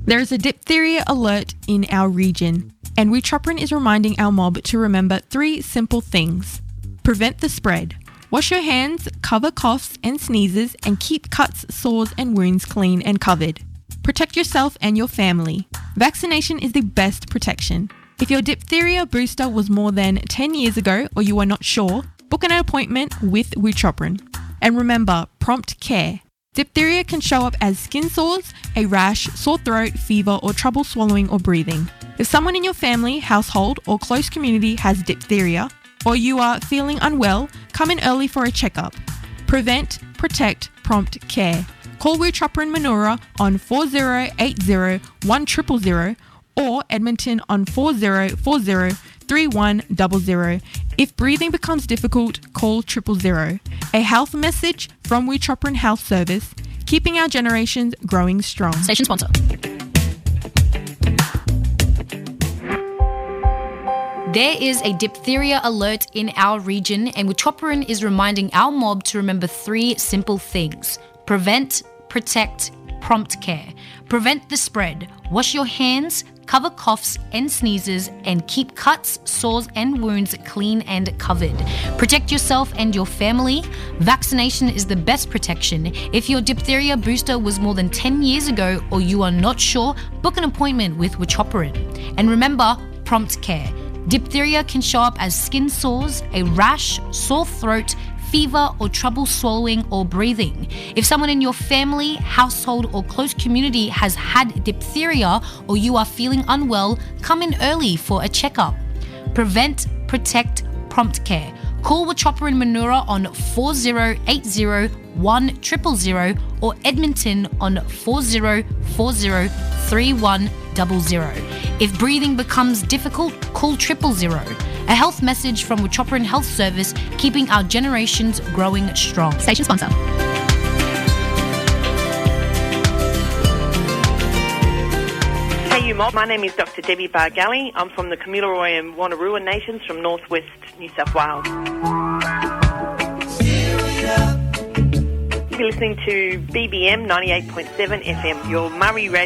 There is a diphtheria alert in our region, and Witroprin is reminding our mob to remember 3 simple things. Prevent the spread. Wash your hands, cover coughs and sneezes, and keep cuts, sores and wounds clean and covered. Protect yourself and your family. Vaccination is the best protection. If your diphtheria booster was more than 10 years ago or you are not sure, book an appointment with Witroprin. And remember, prompt care. Diphtheria can show up as skin sores, a rash, sore throat, fever, or trouble swallowing or breathing. If someone in your family, household, or close community has diphtheria, or you are feeling unwell, come in early for a checkup. Prevent, protect, prompt care. Call Witroprin Manoora on 4080 1000 or Edmonton on 4040 3100. If breathing becomes difficult, call 000. A health message from Witroprin Health Service, keeping our generations growing strong. Station sponsor. There is a diphtheria alert in our region, and Witroprin is reminding our mob to remember 3 simple things. Prevent, protect, prompt care. Prevent the spread. Wash your hands, cover coughs and sneezes, and keep cuts, sores and wounds clean and covered. Protect yourself and your family. Vaccination is the best protection. If your diphtheria booster was more than 10 years ago or you are not sure, book an appointment with Witroprin. And remember, prompt care. Diphtheria can show up as skin sores, a rash, sore throat, fever, or trouble swallowing or breathing. If someone in your family, household, or close community has had diphtheria or you are feeling unwell, come in early for a checkup. Prevent, protect, prompt care. Call Witroprin Manoora on 4080 1000 or Edmonton on 4040 3100. If breathing becomes difficult, call 000. A health message from Witroprin Health Service, keeping our generations growing strong. Station sponsor. Hey you mob, my name is Dr. Debbie Bargali. I'm from the Kamilaroi and Wanneroo Nations from northwest New South Wales. You're listening to BBM 98.7 FM, your Murray Radio.